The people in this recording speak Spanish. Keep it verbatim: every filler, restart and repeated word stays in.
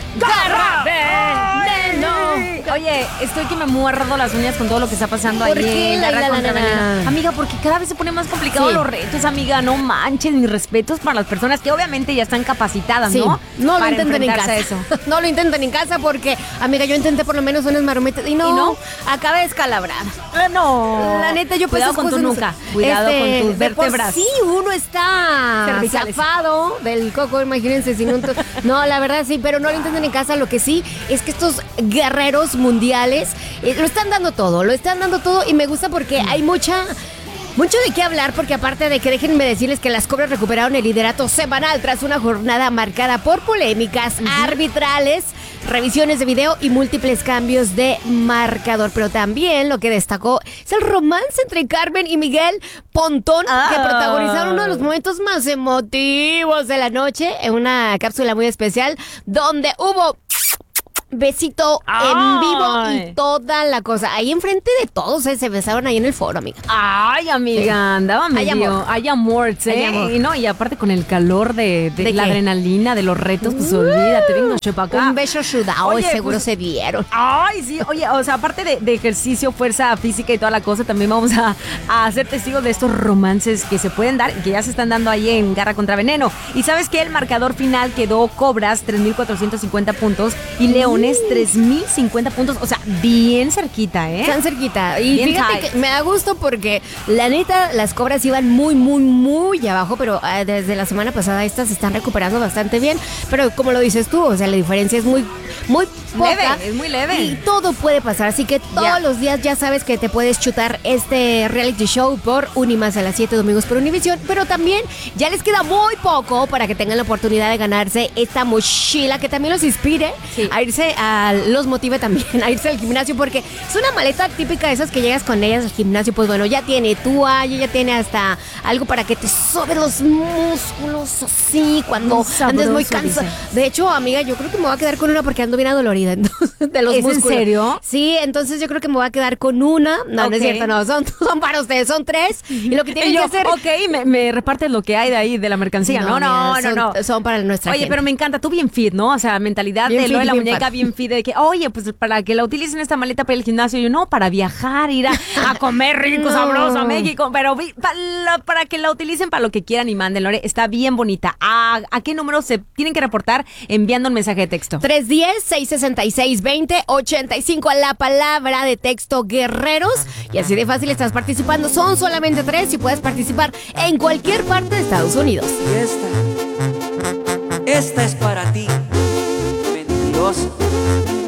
Garra Veneno. Oye, estoy que me muerdo las uñas con todo lo que está pasando ¿Por ahí qué, en la, Garra la, contra la, la, Veneno. la? Amiga, porque cada vez se ponen más complicados Sí. los retos, amiga. No manches, mis respetos para las personas que obviamente ya están capacitadas, Sí, ¿no? no lo Para intenten en casa. enfrentarse a eso. No lo intenten en casa porque, amiga, yo intenté por lo menos unas marometas y no, ¿Y no? acabé descalabrada. Ah, no. La neta, yo Cuidado esas con tu cosas no nuca. sé. Cuidado Este, con tus de por vértebras. sí, uno está Cervicales. zafado del coco, imagínense si no. ento- No, la verdad sí, pero no lo intenten en casa. Lo que sí es que estos guerreros mundiales eh, lo están dando todo, lo están dando todo y me gusta porque hay mucha... Mucho de qué hablar porque aparte de que déjenme decirles que las Cobras recuperaron el liderato semanal tras una jornada marcada por polémicas arbitrales, revisiones de video y múltiples cambios de marcador. Pero también lo que destacó es el romance entre Carmen y Miguel Pontón, Ah. que protagonizaron uno de los momentos más emotivos de la noche en una cápsula muy especial donde hubo besito en Ay. vivo y toda la cosa. Ahí enfrente de todos eh, se besaron ahí en el foro, amiga. Ay, amiga, Sí. andaba Hay medio... amor. Hay amor, ¿eh? Hay amor. Y no, y aparte con el calor de, de ¿De la qué? adrenalina, de los retos, pues olvídate, venga, para acá. Un beso sudado, Oye, seguro pues, se dieron. Ay, sí, oye, o sea, aparte de, de ejercicio, fuerza física y toda la cosa, también vamos a, a ser testigos de estos romances que se pueden dar y que ya se están dando ahí en Garra contra Veneno. Y sabes que el marcador final quedó Cobras tres mil cuatrocientos cincuenta puntos y Leones tres mil cincuenta puntos, o sea, bien cerquita, ¿eh? Están cerquita. Y Bien fíjate tight. que me da gusto porque la neta, las Cobras iban muy, muy, muy abajo, pero eh, desde la semana pasada estas se están recuperando bastante bien. Pero como lo dices tú, o sea, la diferencia es muy, muy poca. Leve, es muy leve. Y todo puede pasar, así que todos Ya. los días ya sabes que te puedes chutar este reality show por Unimas a las siete domingos por Univisión, pero también ya les queda muy poco para que tengan la oportunidad de ganarse esta mochila que también los inspire Sí. a irse, a, los motive también a irse al gimnasio, porque es una maleta típica de esas que llegas con ellas al gimnasio, pues bueno, ya tiene toalla, ya tiene hasta algo para que te sobes los músculos así cuando Muy andes muy sabroso, cansada. dice. De hecho, amiga, yo creo que me voy a quedar con una porque ando bien adolorida entonces, de los ¿Es en músculos. serio? Sí, entonces yo creo que me voy a quedar con una. No, no Ok. es cierto, no, son, son para ustedes, son tres. Y lo que tienen Y yo, que hacer... ok, me, me repartes lo que hay de ahí, de la mercancía. No, no, mira, no, son, no. son para nuestra Oye, gente. pero me encanta, tú bien fit, ¿no? O sea, mentalidad Bien de lo de fit, la bien muñeca fat. bien fit, de que, oye, pues para que la utilicen esta maleta para ir al gimnasio, yo no, para viajar, ir a, a comer rico, No. sabroso a México, pero vi- pa- la- para que la utilicen para lo que quieran y manden, Lore, está bien bonita. ¿A, a qué número se tienen que reportar enviando un mensaje de texto? tres uno cero, seis seis seis, dos cero ocho cinco a la palabra de texto Guerreros. Y así de fácil estás participando. Son solamente tres y puedes participar en cualquier parte de Estados Unidos. Y esta, esta es para ti, mentiroso.